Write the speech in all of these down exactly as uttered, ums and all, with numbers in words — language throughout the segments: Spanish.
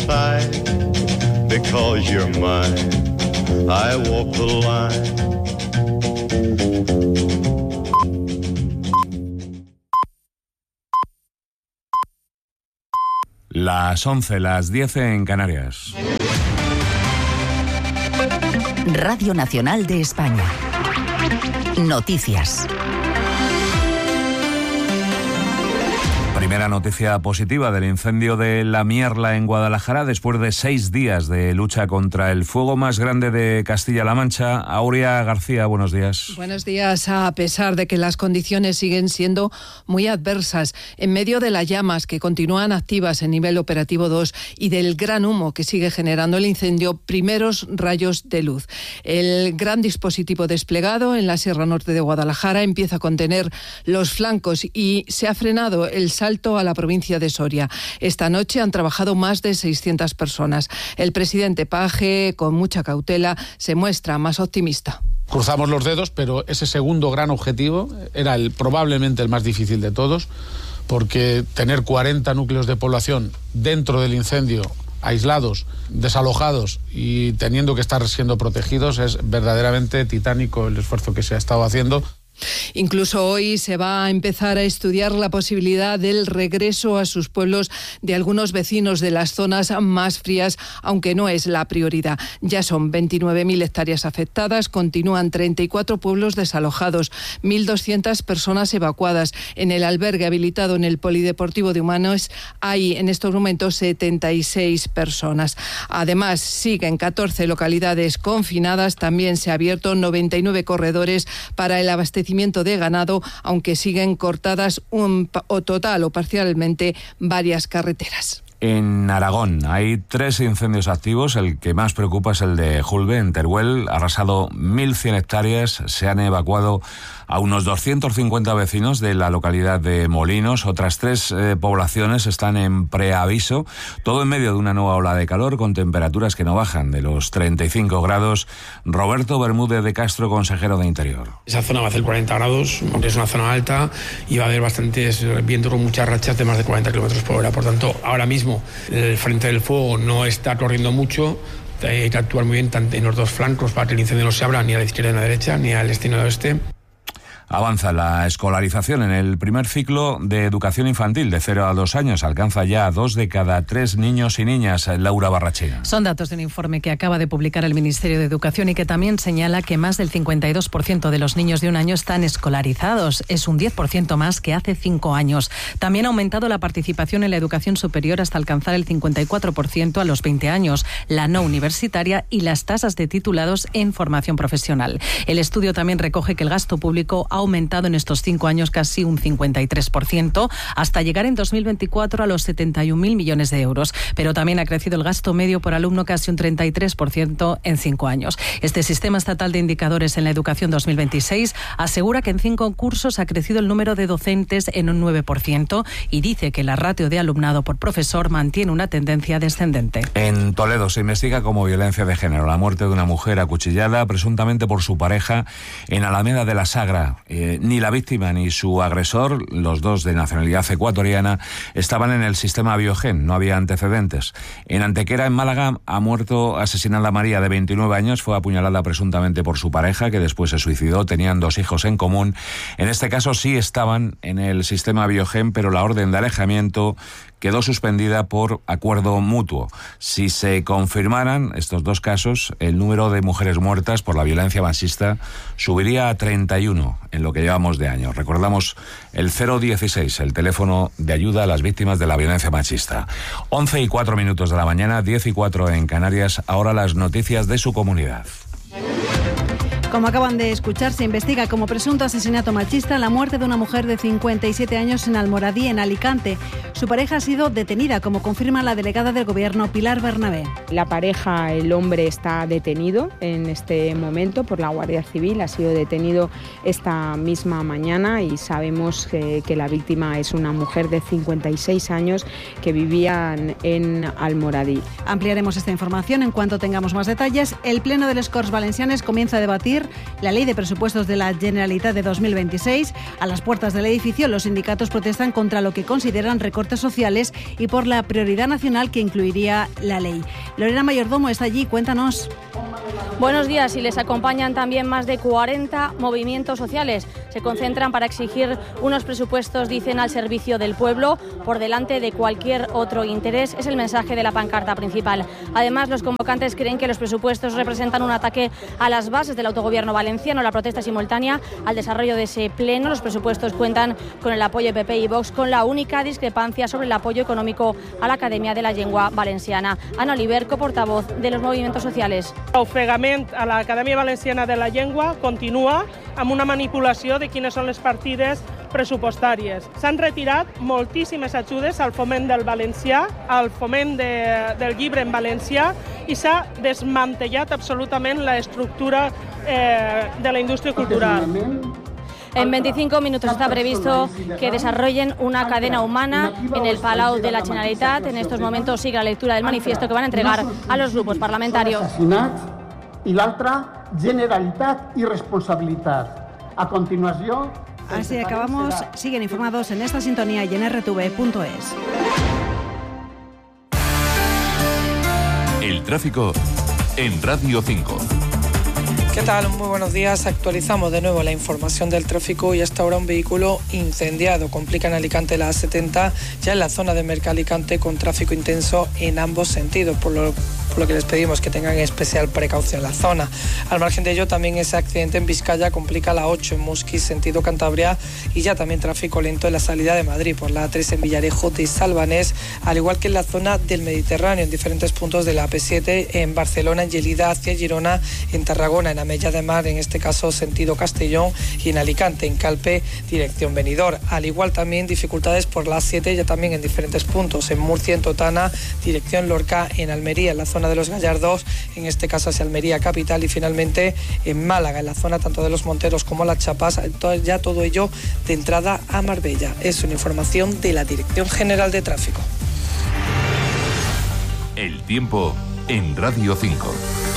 tight because you're mine. I walk the line. Las once, las diez en Canarias. Radio Nacional de España. Noticias. Primera noticia positiva del incendio de La Mierla en Guadalajara después de seis días de lucha contra el fuego más grande de Castilla-La Mancha. Aurea García, buenos días. Buenos días. A pesar de que las condiciones siguen siendo muy adversas, en medio de las llamas que continúan activas en nivel operativo dos y del gran humo que sigue generando el incendio, primeros rayos de luz. El gran dispositivo desplegado en la Sierra Norte de Guadalajara empieza a contener los flancos y se ha frenado el salto a la provincia de Soria. Esta noche han trabajado más de seiscientas personas. El presidente Page, con mucha cautela, se muestra más optimista. Cruzamos los dedos, pero ese segundo gran objetivo era el, probablemente el más difícil de todos, porque tener cuarenta núcleos de población dentro del incendio, aislados, desalojados y teniendo que estar siendo protegidos, es verdaderamente titánico el esfuerzo que se ha estado haciendo. Incluso hoy se va a empezar a estudiar la posibilidad del regreso a sus pueblos de algunos vecinos de las zonas más frías, aunque no es la prioridad. Ya son veintinueve mil hectáreas afectadas, continúan treinta y cuatro pueblos desalojados, mil doscientas personas evacuadas. En el albergue habilitado en el Polideportivo de Humanes hay en estos momentos setenta y seis personas. Además, siguen catorce localidades confinadas. También se ha abierto noventa y nueve corredores para el abastecimiento de ganado, aunque siguen cortadas un, o total o parcialmente varias carreteras. En Aragón hay tres incendios activos. El que más preocupa es el de Julbe, en Teruel. Ha arrasado mil cien hectáreas. Se han evacuado a unos doscientos cincuenta vecinos de la localidad de Molinos. Otras tres eh, poblaciones están en preaviso. Todo en medio de una nueva ola de calor con temperaturas que no bajan de los treinta y cinco grados. Roberto Bermúdez de Castro, consejero de Interior. Esa zona va a hacer cuarenta grados, aunque es una zona alta, y va a haber bastantes vientos con muchas rachas de más de cuarenta kilómetros por hora. Por tanto, ahora mismo el frente del fuego no está corriendo mucho. Hay que actuar muy bien en los dos flancos para que el incendio no se abra ni a la izquierda ni a la derecha, ni al este ni al oeste. Avanza la escolarización en el primer ciclo de educación infantil de cero a dos años. Alcanza ya a dos de cada tres niños y niñas. Laura Barrachina. Son datos de un informe que acaba de publicar el Ministerio de Educación y que también señala que más del cincuenta y dos por ciento de los niños de un año están escolarizados. Es un diez por ciento más que hace cinco años. También ha aumentado la participación en la educación superior hasta alcanzar el cincuenta y cuatro por ciento a los veinte años, la no universitaria y las tasas de titulados en formación profesional. El estudio también recoge que el gasto público ha aumentado en estos cinco años casi un cincuenta y tres por ciento, hasta llegar en dos mil veinticuatro a los setenta y un mil millones de euros. Pero también ha crecido el gasto medio por alumno casi un treinta y tres por ciento en cinco años. Este Sistema Estatal de Indicadores en la Educación dos mil veintiséis asegura que en cinco cursos ha crecido el número de docentes en un nueve por ciento y dice que la ratio de alumnado por profesor mantiene una tendencia descendente. En Toledo se investiga como violencia de género la muerte de una mujer acuchillada presuntamente por su pareja en Alameda de la Sagra. Eh, ni la víctima ni su agresor, los dos de nacionalidad ecuatoriana, estaban en el sistema Biogen, no había antecedentes. En Antequera, en Málaga, ha muerto asesinada María, de veintinueve años, fue apuñalada presuntamente por su pareja, que después se suicidó, tenían dos hijos en común. En este caso sí estaban en el sistema Biogen, pero la orden de alejamiento quedó suspendida por acuerdo mutuo. Si se confirmaran estos dos casos, el número de mujeres muertas por la violencia machista subiría a treinta y uno en lo que llevamos de año. Recordamos el cero dieciséis, el teléfono de ayuda a las víctimas de la violencia machista. once y cuatro minutos de la mañana, diez y cuatro en Canarias. Ahora las noticias de su comunidad. Como acaban de escuchar, se investiga como presunto asesinato machista la muerte de una mujer de cincuenta y siete años en Almoradí, en Alicante. Su pareja ha sido detenida, como confirma la delegada del Gobierno, Pilar Bernabé. La pareja, el hombre, está detenido en este momento por la Guardia Civil. Ha sido detenido esta misma mañana y sabemos que, que la víctima es una mujer de cincuenta y seis años que vivía en Almoradí. Ampliaremos esta información en cuanto tengamos más detalles. El Pleno de les Corts Valencianes comienza a debatir la Ley de Presupuestos de la Generalitat de dos mil veintiséis. A las puertas del edificio, los sindicatos protestan contra lo que consideran recortes recortes sociales y por la prioridad nacional que incluiría la ley. Lorena Mayordomo está allí, cuéntanos. Buenos días, y les acompañan también más de cuarenta movimientos sociales. Se concentran para exigir unos presupuestos, dicen, al servicio del pueblo, por delante de cualquier otro interés. Es el mensaje de la pancarta principal. Además, los convocantes creen que los presupuestos representan un ataque a las bases del autogobierno valenciano. La protesta simultánea al desarrollo de ese pleno. Los presupuestos cuentan con el apoyo de P P y Vox, con la única discrepancia sobre el apoyo económico a la Academia de la Llengua Valenciana. Ana Oliver, coportavoz de los movimientos sociales. L'ofegament a l'Acadèmia Valenciana de la Llengua continua amb una manipulació de quines són les partides pressupostàries. S'han retirat moltíssimes ajudes al foment del valencià, al foment de, del llibre en valencià, i s'ha desmantellat absolutament l'estructura eh, de la indústria cultural. En veinticinco minutos está previsto que desarrollen una cadena humana en el Palau de la Generalitat. En estos momentos sigue la lectura del manifiesto que van a entregar a los grupos parlamentarios. I l'altra, generalitat i responsabilitat. A continuació... Así acabamos. Siguen informados en esta sintonía y en r t v punto es. El tráfico en Radio cinco. ¿Qué tal? Muy buenos días. Actualizamos de nuevo la información del tráfico y hasta ahora un vehículo incendiado. Complica en Alicante la A setenta, ya en la zona de Mercalicante, con tráfico intenso en ambos sentidos, por lo, por lo que les pedimos que tengan especial precaución en la zona. Al margen de ello, también ese accidente en Vizcaya complica la ocho en Musquis, sentido Cantabria, y ya también tráfico lento en la salida de Madrid por la A tres en Villarejo de Salvanés, al igual que en la zona del Mediterráneo, en diferentes puntos de la A P siete, en Barcelona, en Lleida, hacia Girona, en Tarragona, en Amella de Mar, en este caso sentido Castellón, y en Alicante, en Calpe, dirección Benidorm. Al igual también dificultades por la A siete, ya también en diferentes puntos, en Murcia, en Totana, dirección Lorca, en Almería, en la zona de los Gallardos, en este caso hacia Almería capital, y finalmente en Málaga, en la zona tanto de los Monteros como las Chapas, ya todo ello de entrada a Marbella. Es una información de la Dirección General de Tráfico. El tiempo en Radio cinco.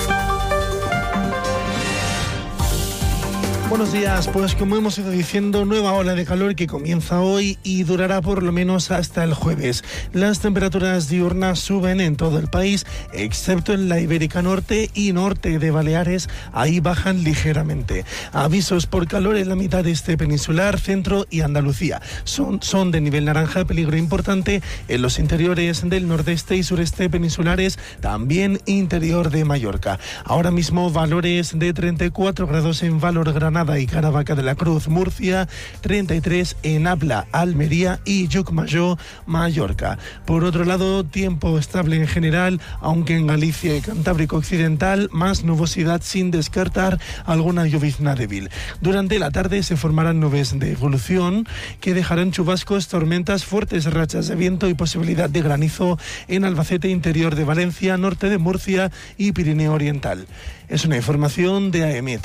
Buenos días, pues como hemos ido diciendo, nueva ola de calor que comienza hoy y durará por lo menos hasta el jueves. Las temperaturas diurnas suben en todo el país, excepto en la Ibérica Norte y norte de Baleares, ahí bajan ligeramente. Avisos por calor en la mitad este peninsular, centro y Andalucía. Son, son de nivel naranja, peligro importante en los interiores del nordeste y sureste peninsulares, también interior de Mallorca. Ahora mismo valores de treinta y cuatro grados en Valor, Granada y Caravaca de la Cruz, Murcia, treinta y tres en Abla, Almería y Llucmajor, Mallorca. Por otro lado, tiempo estable en general, aunque en Galicia y Cantábrico Occidental, más nubosidad sin descartar alguna llovizna débil. Durante la tarde se formarán nubes de evolución que dejarán chubascos, tormentas, fuertes rachas de viento y posibilidad de granizo en Albacete, interior de Valencia, norte de Murcia y Pirineo Oriental. Es una información de A E M E T.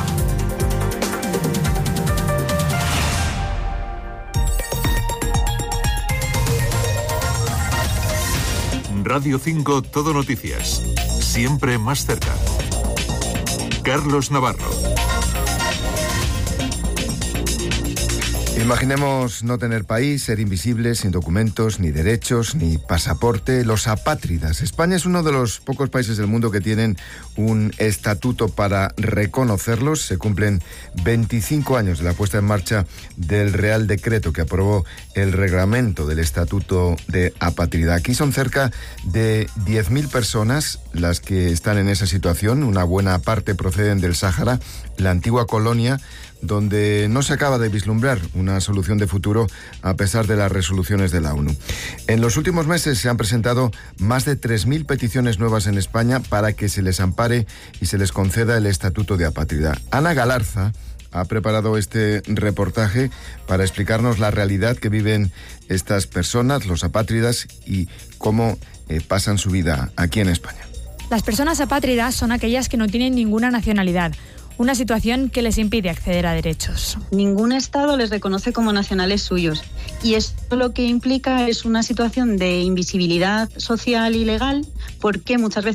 Radio cinco Todo Noticias. Siempre más cerca. Carlos Navarro. Imaginemos no tener país, ser invisibles, sin documentos, ni derechos, ni pasaporte. Los apátridas. España es uno de los pocos países del mundo que tienen un estatuto para reconocerlos. Se cumplen veinticinco años de la puesta en marcha del Real Decreto que aprobó el reglamento del Estatuto de Apátrida. Aquí son cerca de diez mil personas las que están en esa situación. Una buena parte proceden del Sáhara, la antigua colonia, donde no se acaba de vislumbrar una solución de futuro a pesar de las resoluciones de la ONU. En los últimos meses se han presentado más de tres mil peticiones nuevas en España para que se les ampare y se les conceda el estatuto de apátrida. Ana Galarza ha preparado este reportaje para explicarnos la realidad que viven estas personas, los apátridas, y cómo eh, pasan su vida aquí en España. Las personas apátridas son aquellas que no tienen ninguna nacionalidad, una situación que les impide acceder a derechos. Ningún Estado les reconoce como nacionales suyos y esto lo que implica es una situación de invisibilidad social y legal porque muchas veces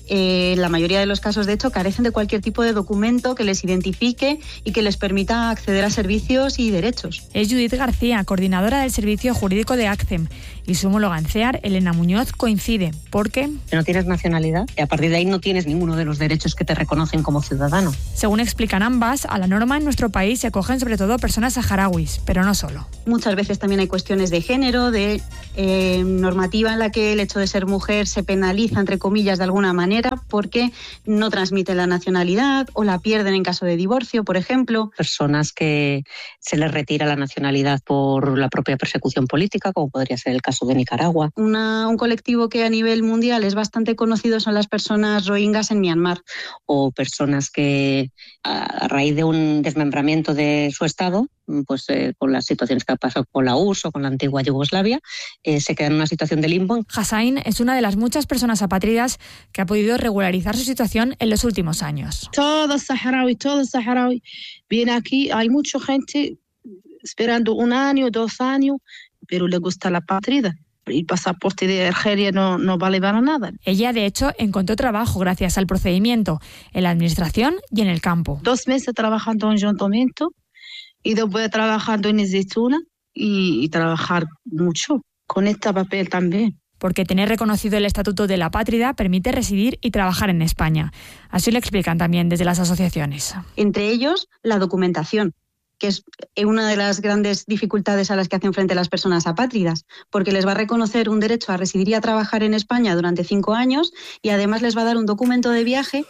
eh, en la mayoría de los casos, de hecho, carecen de cualquier tipo de documento que les identifique y que les permita acceder a servicios y derechos. Es Judith García, coordinadora del Servicio Jurídico de ACCEM, y su homóloga en CEAR, Elena Muñoz, coincide, porque no tienes nacionalidad y a partir de ahí no tienes ninguno de los derechos que te reconocen como ciudadano. Según explican ambas, a la norma en nuestro país se acogen sobre todo personas saharauis, pero no solo. Muchas veces también hay cuestiones de género, de eh, normativa en la que el hecho de ser mujer se penaliza, entre comillas, de alguna manera, porque no transmiten la nacionalidad o la pierden en caso de divorcio, por ejemplo. Personas que se les retira la nacionalidad por la propia persecución política, como podría ser el caso de Nicaragua. Una, un colectivo que a nivel mundial es bastante conocido son las personas rohingyas en Myanmar. O personas que a raíz de un desmembramiento de su estado, pues eh, con las situaciones que ha pasado con la U R S S o con la antigua Yugoslavia, eh, se queda en una situación de limbo. Hussain es una de las muchas personas apátridas que ha podido regularizar su situación en los últimos años. Todo saharaui, todo saharaui viene aquí, hay mucha gente esperando un año, dos años, pero le gusta la patria. El pasaporte de Argelia no, no vale para nada. Ella, de hecho, encontró trabajo gracias al procedimiento, en la administración y en el campo. Dos meses trabajando en ayuntamiento y después trabajando en Zeytuna y, y trabajar mucho con este papel también. Porque tener reconocido el Estatuto de la Apátrida permite residir y trabajar en España. Así lo explican también desde las asociaciones. Entre ellos, la documentación, que es una de las grandes dificultades a las que hacen frente las personas apátridas, porque les va a reconocer un derecho a residir y a trabajar en España durante cinco años y además les va a dar un documento de viaje.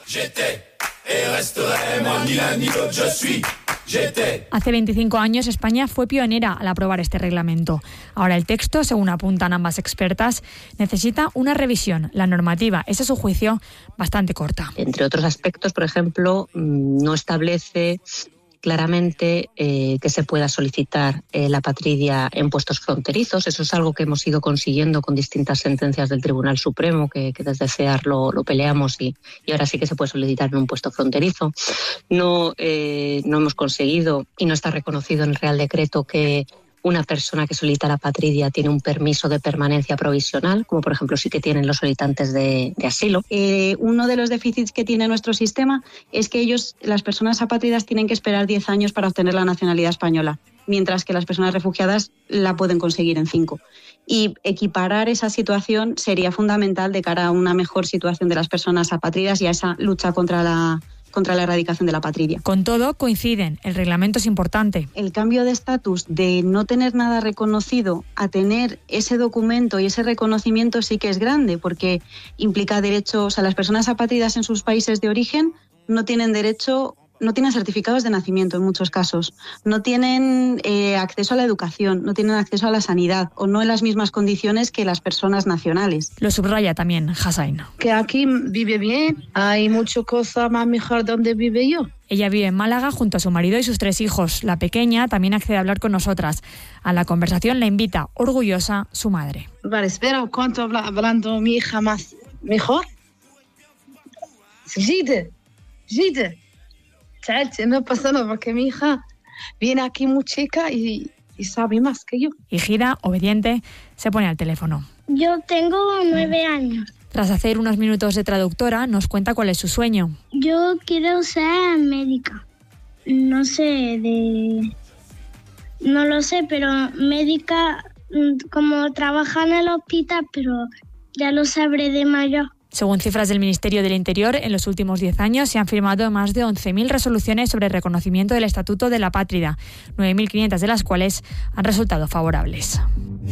Hace veinticinco años España fue pionera al aprobar este reglamento. Ahora el texto, según apuntan ambas expertas, necesita una revisión. La normativa es, a su juicio, bastante corta. Entre otros aspectos, por ejemplo, no establece claramente eh, que se pueda solicitar eh, la apatridia en puestos fronterizos. Eso es algo que hemos ido consiguiendo con distintas sentencias del Tribunal Supremo, que, que desde CEAR lo, lo peleamos y, y ahora sí que se puede solicitar en un puesto fronterizo. No, eh, no hemos conseguido y no está reconocido en el Real Decreto que una persona que solicita la apatridia tiene un permiso de permanencia provisional, como por ejemplo sí que tienen los solicitantes de, de asilo. Eh, uno de los déficits que tiene nuestro sistema es que ellos, las personas apátridas, tienen que esperar diez años para obtener la nacionalidad española, mientras que las personas refugiadas la pueden conseguir en cinco. Y equiparar esa situación sería fundamental de cara a una mejor situación de las personas apátridas y a esa lucha contra la contra la erradicación de la apatridia. Con todo, coinciden, el reglamento es importante. El cambio de estatus de no tener nada reconocido a tener ese documento y ese reconocimiento sí que es grande, porque implica derechos a las personas apátridas en sus países de origen, no tienen derecho, no tienen certificados de nacimiento en muchos casos, no tienen eh, acceso a la educación, no tienen acceso a la sanidad o no en las mismas condiciones que las personas nacionales. Lo subraya también Hussain. Que aquí vive bien, hay muchas cosas más mejor donde vive yo. Ella vive en Málaga junto a su marido y sus tres hijos. La pequeña también accede a hablar con nosotras. A la conversación la invita, orgullosa, su madre. Vale, espera, ¿cuánto habla, hablando mi hija más mejor? Gide, Gide. No pasa nada porque mi hija viene aquí muy chica y, y sabe más que yo. Y Gira, obediente, se pone al teléfono. Yo tengo nueve años. Tras hacer unos minutos de traductora, nos cuenta cuál es su sueño. Yo quiero ser médica. No sé de... No lo sé, pero médica como trabaja en el hospital, pero ya lo sabré de mayor. Según cifras del Ministerio del Interior, en los últimos diez años se han firmado más de once mil resoluciones sobre el reconocimiento del Estatuto de la Apátrida, nueve mil quinientas de las cuales han resultado favorables.